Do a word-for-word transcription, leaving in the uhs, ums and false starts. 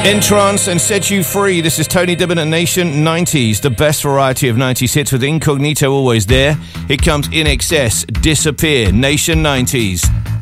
Entrance and Set You Free. This is Tony Dibbin at Nation nineties, the best variety of nineties hits with Incognito always there. Here comes In Excess, Disappear, Nation nineties.